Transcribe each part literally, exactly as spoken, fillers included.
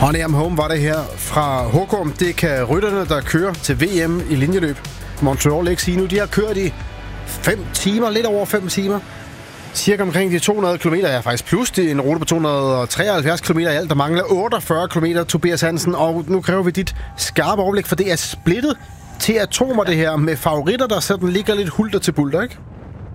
Honey I'm Home var det her fra Håkom. Det kan rytterne, der kører til V M i linjeløb Montreal X nu. De har kørt i fem timer, lidt over fem timer. Cirka omkring de to hundrede kilometer, ja faktisk plus. Det er en rute på to hundrede og treoghalvfjerds kilometer i alt. Der mangler otteogfyrre kilometer, Tobias Hansen. Og nu kræver vi dit skarpe overblik, for det er splittet til atomer det her, med favoritter, der sådan ligger lidt hulter til bulter, ikke?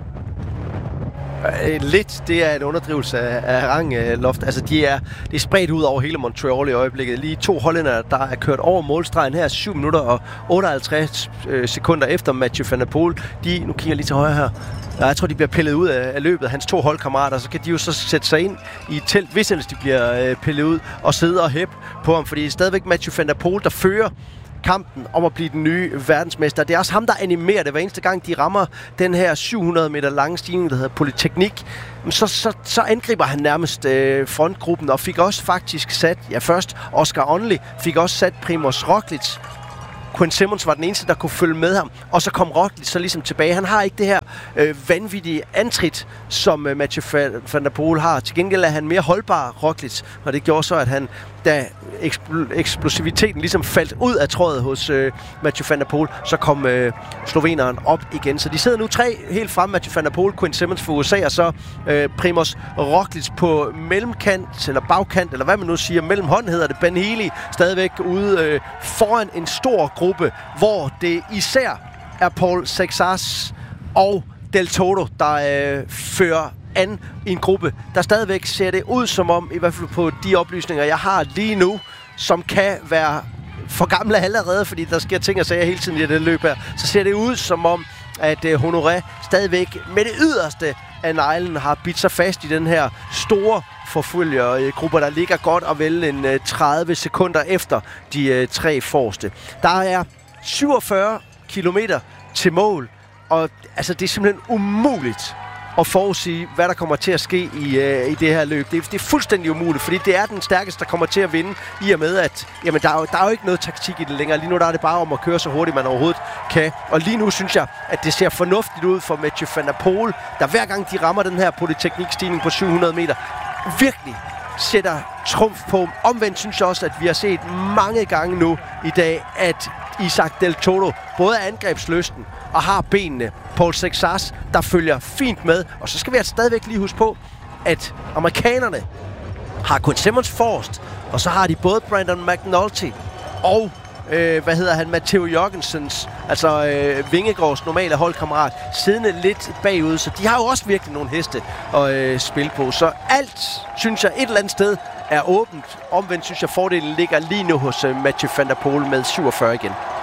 Lidt, det er en underdrivelse af, af rangloft. Altså, de er, det er spredt ud over hele Montreal i øjeblikket. Lige to hollændere, der er kørt over målstregen her, syv minutter og otteoghalvtreds øh, sekunder efter Mathieu van der Poel. De, nu kigger jeg lige til højre her. Jeg tror, de bliver pillet ud af, af løbet. Hans to holdkammerater, så kan de jo så sætte sig ind i et telt, hvis ellers de bliver øh, pillet ud, og sidde og hæppe på ham. Fordi det er stadigvæk Mathieu van der Poel, der fører kampen om at blive den nye verdensmester. Det er også ham, der animerer det hver eneste gang, de rammer den her syv hundrede meter lange stigning, der hedder Polyteknik. Så, så, så angriber han nærmest øh, frontgruppen, og fik også faktisk sat, ja først Oscar Onley, fik også sat Primož Roglič. Quinn Simmons var den eneste, der kunne følge med ham, og så kom Roglič så ligesom tilbage. Han har ikke det her øh, vanvittige antrit, som øh, Mathieu van der Poel har. Til gengæld er han mere holdbar, Roglič, og det gjorde så, at han, da ekspl- eksplosiviteten ligesom faldt ud af trådet hos øh, Mathieu van der Poel, så kom øh, sloveneren op igen. Så de sidder nu tre helt frem, Mathieu van der Poel, Quinn Simmons for U S A, og så øh, Primož Roglič på mellemkant, eller bagkant, eller hvad man nu siger, mellemhånd hedder det, Ben Healy, stadigvæk ude øh, foran en stor gruppe, hvor det især er Paul Sexas og Del Toto, der øh, fører an i en gruppe, der stadigvæk ser det ud som om, i hvert fald på de oplysninger, jeg har lige nu, som kan være for gamle allerede, fordi der sker ting og sager hele tiden i det løb her, så ser det ud som om, at øh, Honoré stadigvæk med det yderste af neglen har bidt sig fast i den her store forfølgergrupper, der ligger godt og vel en øh, tredive sekunder efter de øh, tre forreste. Der er syvogfyrre kilometer til mål, og altså, det er simpelthen umuligt at forudsige, hvad der kommer til at ske i, øh, i det her løb. Det er, det er fuldstændig umuligt, fordi det er den stærkeste, der kommer til at vinde, i og med, at jamen, der, er jo, der er jo ikke noget taktik i det længere. Lige nu der er det bare om at køre så hurtigt, man overhovedet kan. Og lige nu synes jeg, at det ser fornuftigt ud for Mathieu van der Poel, der hver gang de rammer den her polyteknikstigning på syv hundrede meter, virkelig sætter trumf på. Omvendt synes jeg også, at vi har set mange gange nu i dag, at Isaac Del Toto både er angrebslysten og har benene. Paul Sexas, der følger fint med. Og så skal vi altså stadigvæk lige huske på, at amerikanerne har Quinn Simmons forrest, og så har de både Brandon McNulty og øh, hvad hedder han, Matteo Jorgensens, altså øh, Vingegaards normale holdkammerat, siddende lidt bagud. Så de har jo også virkelig nogle heste at øh, spille på. Så alt, synes jeg, et eller andet sted er åbent. Omvendt synes jeg, fordelen ligger lige nu hos øh, Mathieu van der Poel med syvogfyrre igen.